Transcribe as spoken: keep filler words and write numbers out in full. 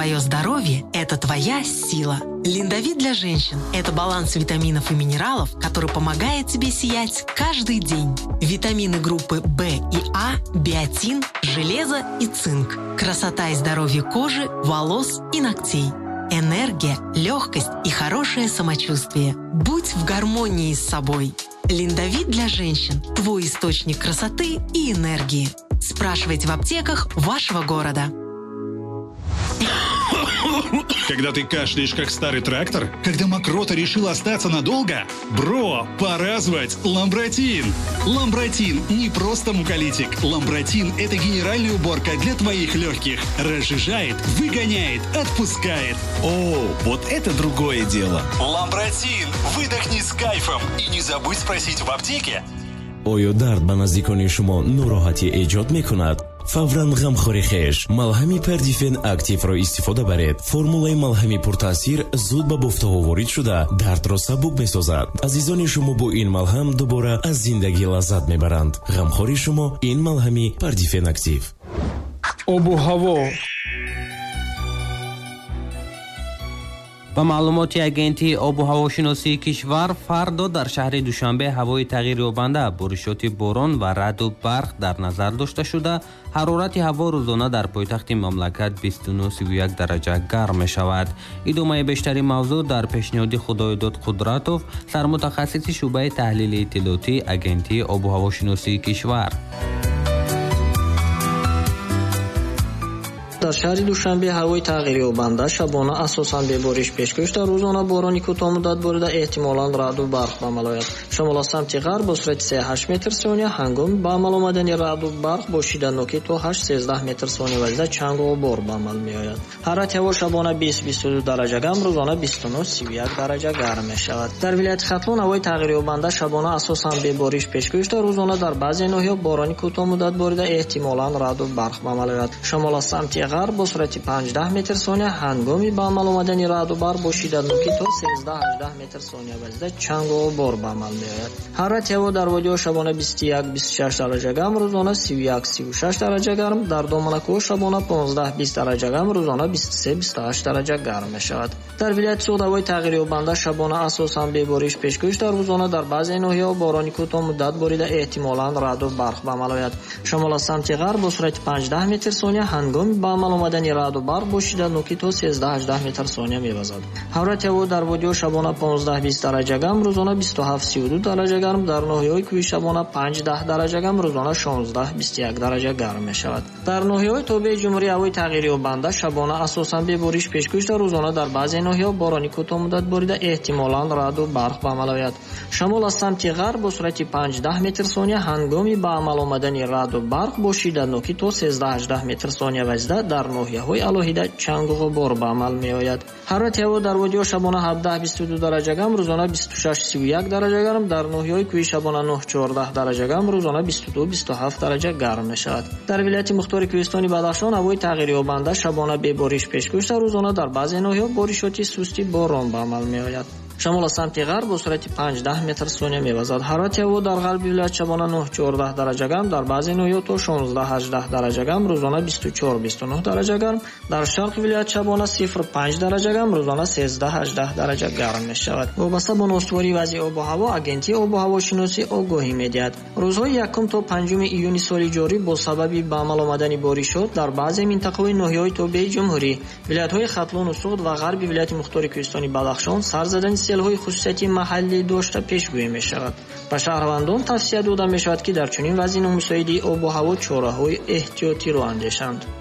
Твое здоровье – это твоя сила. Линдовит для женщин – это баланс витаминов и минералов, который помогает тебе сиять каждый день. Витамины группы В и А, биотин, железо и цинк. Красота и здоровье кожи, волос и ногтей. Энергия, легкость и хорошее самочувствие. Будь в гармонии с собой. Линдовит для женщин – твой источник красоты и энергии. Спрашивайте в аптеках вашего города. Когда ты кашляешь, как старый трактор? Когда мокрота решила остаться надолго? Бро, пора звать Ламбротин! Ламбротин не просто муколитик. Ламбротин – это генеральная уборка для твоих легких. Разжижает, выгоняет, отпускает. О, вот это другое дело. Ламбротин! Выдохни с кайфом! И не забудь спросить в аптеке. آیا درد به نزدیکان شما ناراحتی ایجاد میکند؟ فوراً غمخوری خیش ملهمی پردیفن اکتیو را استفاده برید. فرمولای ملهمی پرتاثیر زود به بافته وارد شده درد را سبک میسازد. عزیزان شما با این ملهم دوباره از زندگی لذت میبرند. غمخوری شما این ملهمی پردیفن اکتیو. آب و هوا. با معلومات агентии об و ҳавошиносии кишвар фардо дар шаҳри Душанбе ҳавои тағйирёбанда, боришоти борон ва раъду барқ дар назар дошта шуда, ҳарорати ҳаво рӯзона дар пойтахти мамлакат бисту ну сиву як дараҷа гарм мешавад. идомаи бештари мавзӯъ дар пешниҳоди Худоидод Қудратов, сармутахассиси шуъбаи таҳлили иттилоотии агентии об و ҳавошиносии кишвар. дар шаҳри Душанбе ҳавои тағйирёбанда шабона асосан бебориш пешгӯш дар рӯзона борони кӯтоҳмуддат борида эҳтимолан раъду барқ ба амал ояд. Шамол аз самти ғарб бо суръати се ҳашт метр сония, ҳангоми ба амал омадани раъду барқ бо шиддатноки то ҳашт сездаҳ метр сония вазида чангу ғубор ба амал меояд. ҳарорати ҳаво шабона бист бисту ду дараҷа гарм, рӯзона бисту ну сиву як дараҷа гарм мешавад. дар вилояти Хатлон ҳавои тағйирёбанда шабона асосан бебориш пешгӯш дар рӯзона дар баъзе ноҳиё борони кӯтоҳмуддат борида эҳтимолан раъду барқ ба амал ояд. Шамол аз самти ғарб бо суръати панҷдах метр сония, ҳангоми ба амал омадани раъду барқ бо шиддатноки то сенздаҳ ҳаждаҳ метр сония вазида чангу ғубор ба амал меояд. ҳарорати ҳаво дар водиҳо шабона бисту як бисту шаш дараҷа гарм, рӯзона сиву як сиву шаш дараҷа гарм, дар доманакӯҳ шабона понздаҳ бист дараҷа гарм, рӯзона бисту се бисту ҳашт дараҷа гарм мешавад. дар вилояти Суғд ҳавои тағйирёбанда шабона асосан бебориш пешгӯш дар рӯзона дар баъзе ноҳиё борони кӯтоҳмуддат борида эҳтимолан раъду барқ ба амал ояд. Шамол аз самти ғарб бо суръати панҷдах метр сония, ҳангоми ба амал омадани раъду барқ бо шиддатноки то сенздаҳ ҳаждаҳ метр сония мевазад. ҳарорати ҳаво дар водиҳо шабона понздаҳ бист дараҷа гарм, рӯзона бисту ҳафт сиву ду дараҷа гарм, дар ноҳияҳои кӯҳӣ шабона панҷ-даҳ дараҷа гарм, рӯзона шонздаҳ бисту як дараҷа гарм мешавад. дар ноҳияҳои тобеи ҷумҳурии ҳавои тағйирёбанда шабона асосан бебориш пешгӯш дар рӯзона дар баъзе ноҳияҳо борони кӯтоҳмуддат борида эҳтимолан раъду барқ ба амал ояд. шамол аз самти ғарб бо суръати панҷ-даҳ метр сония, ҳангоми ба амал омадани раъду барқ бо шиддатноки то сенздаҳ ҳаждаҳ метр сония вазида дар ноҳияҳои алоҳида чангу ғубор ба амал меояд. ҳарорати ҳаво дар водиҳо шабона ҳабдаҳ бисту ду дараҷа гарм, рӯзона бисту шаш сиву як дараҷа гарм, дар ноҳияҳои кӯҳӣ шабона нӯҳ чордаҳ дараҷа гарм, рӯзона бисту ду бисту ҳафт дараҷа гарм мешавад. дар вилояти Мухтори Кӯҳистони Бадахшон ҳавои тағйирёбанда шабона бебориш пешгӯш дар рӯзона дар баъзе ноҳияҳо боришоти сусти борон ба амал меояд. шамол аз самти ғарб бо суръати панҷ-даҳ метр сония мевазад. ҳарорати ҳаво дар ғарби вилоят шабона нӯҳ чордаҳ дараҷа гарм, дар баъзе ноҳияҳо то шонздаҳ ҳаждаҳ дараҷа гарм, рӯзона бисту чор бисту нӯҳ дараҷа гарм, дар шарқи вилоят шабона сифр панҷ дараҷа гарм, рӯзона сенздаҳ ҳаждаҳ дараҷа гарм мешавад. вобаста бо ностувории вазъи обу ҳаво, агентии обу ҳавошиносӣ огоҳӣ медиҳад. рӯзҳои якум то панҷуми июни соли ҷорӣ бо сабаби ба амал омадани боришот дар баъзе минтақаҳои ноҳияҳои тобеи ҷумҳурӣ, вилоятҳои Хатлону Суғд ва ғарби вилояти Мухтори Кӯҳистони Бадахшон сар задани селҳои хусусияти маҳаллӣ дошта пешгӯӣ мешавад. ба шаҳрвандон тавсия дода мешавад, ки дар чунин вазъи номусоидии обу ҳаво чораҳои эҳтиётиро андешанд.